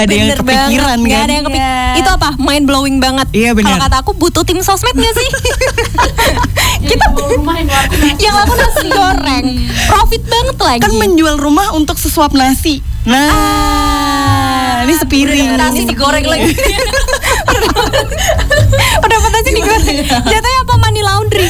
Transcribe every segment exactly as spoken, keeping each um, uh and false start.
ada yang Bener kepikiran banget. Gak kan. ada yang kepik- Iya. Itu apa? Mind blowing banget. Iya, bener. Kalau kata aku butuh tim sosmed gak sih? Kita yang laku nasi goreng, profit banget lagi. Kan menjual rumah untuk sesuap nasi. Nah, Ah, ini sepiring. nasi digoreng lagi. Udah dapat nasi digoreng. Jatuhnya apa, money laundry?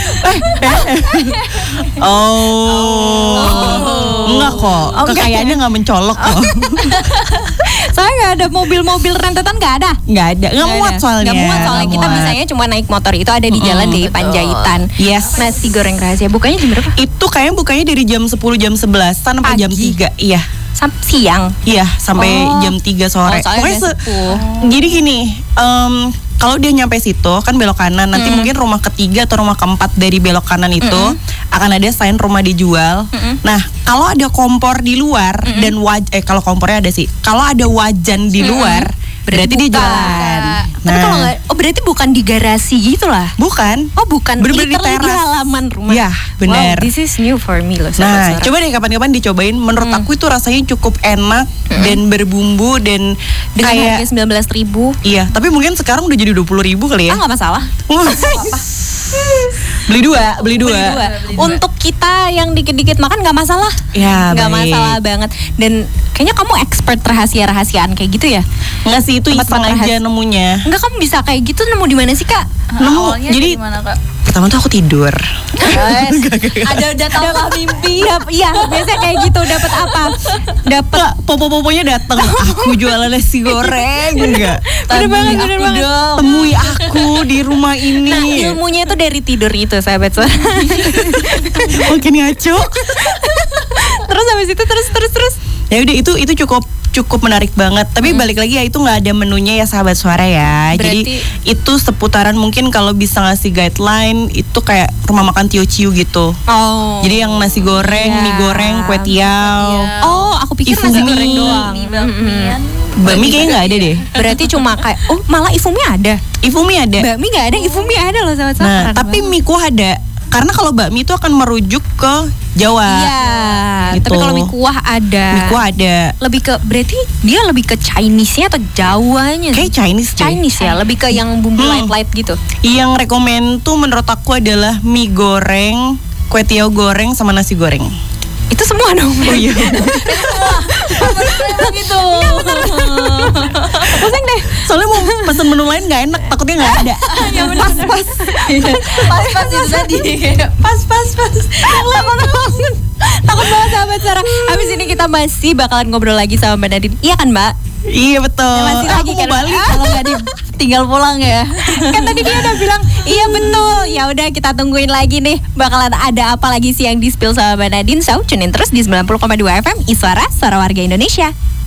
Oh, enggak kok. Oh, enggak Kekayaannya nggak mencolok kok. Soalnya nggak ada mobil-mobil rentetan, nggak ada. Nggak ada, nggak muat soalnya. Nggak muat soalnya Nggak kita muat. bisanya cuma naik motor, itu ada di jalan Mm-mm, di betul. Panjaitan. Yes. Nasi goreng rahasia bukanya jam berapa? Itu kayaknya bukanya dari jam sepuluh jam sebelasan sampai jam Pagi. tiga. Iya. Sam- siang. Iya, sampai Oh. jam tiga sore. Oh, soalnya Pokoknya udah se- sepuh. jadi gini, em, kalau dia nyampe situ kan belok kanan, nanti Mm. mungkin rumah ketiga atau rumah keempat dari belok kanan itu akan ada sign rumah dijual. Mm-mm. Nah, kalau ada kompor di luar dan waj eh kalau kompornya ada sih. Kalau ada wajan di luar, berarti dia buka. jualan. Tapi Nah. kalau nggak, oh berarti bukan di garasi gitu lah. Bukan. Oh bukan, Bener-bener di literally di teras. halaman rumah. Iya, bener. Wow, this is new for me loh. Nah, sahabat-sahabat. coba deh kapan-kapan dicobain. Menurut aku itu rasanya cukup enak dan berbumbu dan dengan kayak harga sembilan belas ribu. iya, tapi mungkin sekarang udah jadi dua puluh ribu kali ya. Ah nggak masalah. Beli dua, beli dua. Beli dua. Untuk kita yang dikit-dikit makan nggak masalah. Ya, Nggak baik. masalah banget. Dan kayaknya kamu expert rahasia-rahasiaan kayak gitu ya? Enggak sih, itu Tempat iseng aja rahasia. nemunya. Enggak, kamu bisa kayak gitu nemu di mana sih kak? Nemu. Awalnya Jadi dari mana kak? pertama tuh aku tidur. Ada udah tambah mimpi. Iya, biasanya kayak gitu. Dapat apa? Dapat Pak, popo-poponya datang. Aku jualan nasi goreng enggak. Bener banget, bener Aku banget. dong. Temui aku di rumah ini. Nah, ilmunya itu dari tidur itu, sahabat suara. Makin ngaco. Terus habis itu terus terus terus. Ya udah, itu itu cukup cukup menarik banget. Tapi balik lagi ya, itu nggak ada menunya ya sahabat suara ya. Berarti- Jadi itu seputaran, mungkin kalau bisa ngasih guideline itu kayak rumah makan Tio Ciu gitu. Oh. Jadi yang nasi goreng, Iya. mie goreng, kue tiao. Oh, aku pikir nasi Ifumi. goreng doang. Mie bakmian. Bami kayaknya nggak ada deh. Berarti cuma kayak oh, malah Ifumi ada. Ifumi ada. Bakmi nggak ada, Ifumi ada loh sahabat suara. Nah, Keren tapi banget. mie kuah ada. Karena kalau bakmi itu akan merujuk ke Jawa. Iya, Gitu. tapi kalau mie kuah ada. Mie kuah ada. Lebih ke berarti dia lebih ke Chinese-nya atau Jawanya? Kayak Chinese deh. Chinese ya, lebih ke yang bumbu Hmm. light-light gitu. Yang rekomen tuh menurut aku adalah mie goreng, kue tiao goreng, sama nasi goreng. Itu semua dong. Oh iya. gitu. Pusing deh. Soalnya mau pesen menu lain nggak enak, takutnya nggak ada. Ya pas pas. Pas-pas itu tadi. Pas pas pas. Takut banget. Takut banget sahabat Sarah. Habis ini kita masih bakalan ngobrol lagi sama Mbak Nadine. Iya kan Mbak? Iya betul. Masih Ah, lagi aku mau kan? balik. Kalau nggak ditinggal pulang ya. Kan tadi dia udah bilang iya betul. Ya udah kita tungguin lagi nih bakalan ada apa lagi sih yang di-spill sama Mbak Nadine. So tune in terus di sembilan puluh koma dua F M Iswara, Suara Warga Indonesia.